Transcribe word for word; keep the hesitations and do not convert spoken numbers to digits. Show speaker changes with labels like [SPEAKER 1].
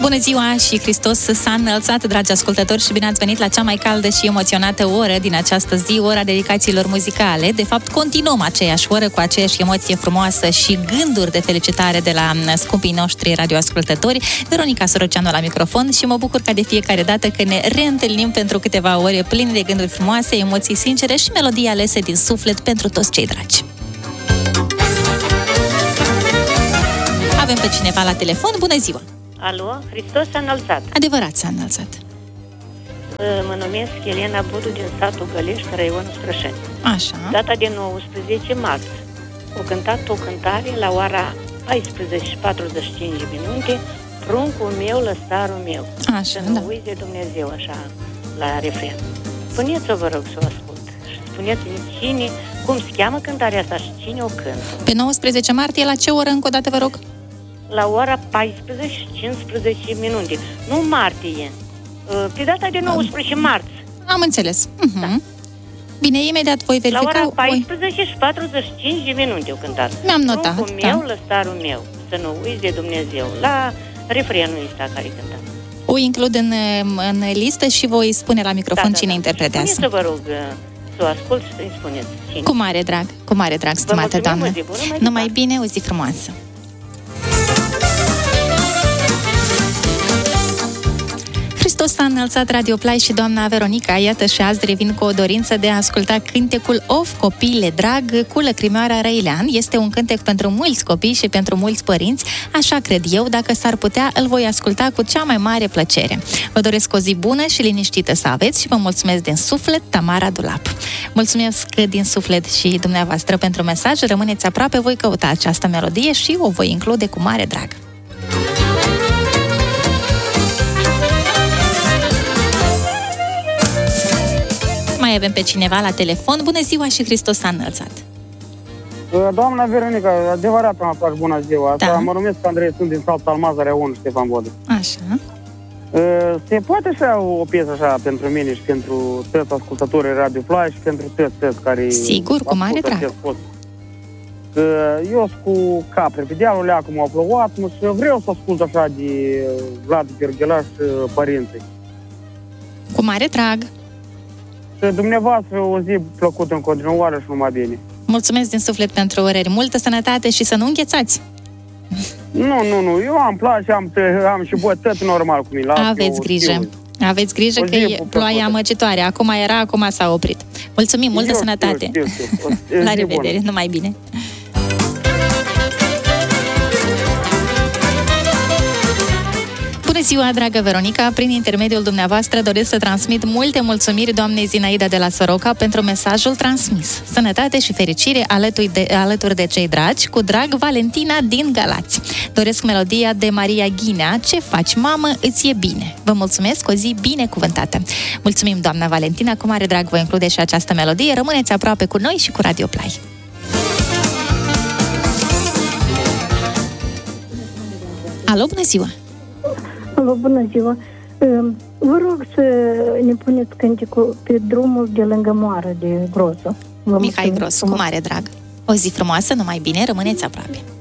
[SPEAKER 1] Bună ziua și Hristos s-a înălțat, dragi ascultători, și bine ați venit la cea mai caldă și emoționată oră din această zi, ora dedicațiilor muzicale. De fapt, continuăm aceeași oră cu aceeași emoție frumoasă și gânduri de felicitare de la scumpii noștri radioascultători. Veronica Soroceanu la microfon și mă bucur ca de fiecare dată că ne reîntâlnim pentru câteva ore pline de gânduri frumoase, emoții sincere și melodii alese din suflet pentru toți cei dragi. Avem pe cineva la telefon. Bună ziua!
[SPEAKER 2] Alo, Hristos s-a înălțat.
[SPEAKER 1] Adevărat, s-a înălțat.
[SPEAKER 2] Mă numesc Elena Budu din satul Gălești, raionul Strășeni.
[SPEAKER 1] Așa.
[SPEAKER 2] Data de nouăsprezece martie. O cântat o cântare la ora paisprezece și patruzeci și cinci minute, pruncul meu, lăstarul meu.
[SPEAKER 1] Așa,
[SPEAKER 2] să
[SPEAKER 1] da.
[SPEAKER 2] nu uiți de Dumnezeu, așa, la refren. Spuneți-o, vă rog, să o ascult. Și spuneți-mi cine, cum se cheamă cântarea asta și cine o cântă.
[SPEAKER 1] Pe nouăsprezece martie, la ce oră încă o dată, vă rog?
[SPEAKER 2] La ora paisprezece și cincisprezece minute. Nu martie. Pe data de nouăsprezece martie.
[SPEAKER 1] Am înțeles. Uh-huh. Da. Bine, imediat voi verifica.
[SPEAKER 2] La ora paisprezece și patruzeci și cinci minute o cântat.
[SPEAKER 1] Mi-am notat.
[SPEAKER 2] Pruncul
[SPEAKER 1] da.
[SPEAKER 2] meu, lăstarul meu. Să nu uiți de Dumnezeu. La refrenul ăsta care cântă.
[SPEAKER 1] O includ în, în listă și voi spune la microfon
[SPEAKER 2] da,
[SPEAKER 1] cine
[SPEAKER 2] da, da.
[SPEAKER 1] interpretează.
[SPEAKER 2] Spuneți, vă rog, să o ascult și să-mi spuneți cine.
[SPEAKER 1] Cu mare drag, cu mare drag, stimată doamnă.
[SPEAKER 2] O zi bună, mai
[SPEAKER 1] Numai bine, o zi frumoasă. Hristos s-a înălțat, Radio Play și doamna Veronica, iată și azi revin cu o dorință de a asculta cântecul Of, copiile drag, cu Lăcrimioara Răilean. Este un cântec pentru mulți copii și pentru mulți părinți, așa cred eu, dacă s-ar putea, îl voi asculta cu cea mai mare plăcere. Vă doresc o zi bună și liniștită să aveți și vă mulțumesc din suflet, Tamara Dulap. Mulțumesc din suflet și dumneavoastră pentru mesaj, rămâneți aproape, voi căuta această melodie și o voi include cu mare drag. Mai avem pe cineva la telefon. Bună ziua și Hristos s-a înălțat.
[SPEAKER 3] Doamna Veronica, adevărat mi-a plăcut bună ziua.
[SPEAKER 1] Da.
[SPEAKER 3] Mă numesc Andrei, sunt din Salt Almaza, Reon, Ștefan Vodă.
[SPEAKER 1] Așa.
[SPEAKER 3] Se poate așa o piesă așa pentru mine și pentru toți ascultătorii Radio Flash și pentru toți, toți care...
[SPEAKER 1] Sigur, cu mare drag.
[SPEAKER 3] Eu sunt cu capre pe dealul ăla, cum au plouat, și vreau să ascult așa de Vlad Gherghela și părinții.
[SPEAKER 1] Cu mare drag.
[SPEAKER 3] Și dumneavoastră o zi plăcută în continuare și numai bine.
[SPEAKER 1] Mulțumesc din suflet pentru urări. Multă sănătate și să nu înghețați.
[SPEAKER 3] Nu, nu, nu. Eu am plajă, am, am și bătăt normal cu mine.
[SPEAKER 1] Aveți grijă. Aveți grijă că e ploaia amăgitoare. Acum era, acum s-a oprit. Mulțumim, multă
[SPEAKER 3] eu
[SPEAKER 1] sănătate.
[SPEAKER 3] Știu, știu, știu.
[SPEAKER 1] La revedere, bună. Numai bine. Bună ziua, dragă Veronica! Prin intermediul dumneavoastră doresc să transmit multe mulțumiri doamnei Zinaida de la Soroca pentru mesajul transmis. Sănătate și fericire alături de, alături de cei dragi, cu drag Valentina din Galați. Doresc melodia de Maria Ghinea, Ce faci, mamă, îți e bine. Vă mulțumesc, o zi binecuvântată. Mulțumim, doamna Valentina, cu mare drag voi include și această melodie. Rămâneți aproape cu noi și cu Radio Play. Alo, bună ziua!
[SPEAKER 4] Alo, bună ziua! Vă rog să ne puneți cântecul Pe drumul de lângă moară de Grosu.
[SPEAKER 1] Mihai Grosu, cu mare drag. O zi frumoasă, numai bine, rămâneți aproape.